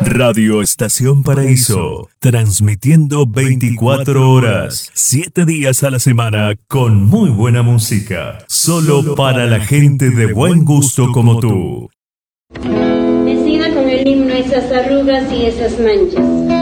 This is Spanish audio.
Radio Estación Paraíso, transmitiendo 24 horas, 7 días a la semana, con muy buena música, solo para la gente de buen gusto como tú. Decida con el himno esas arrugas y esas manchas.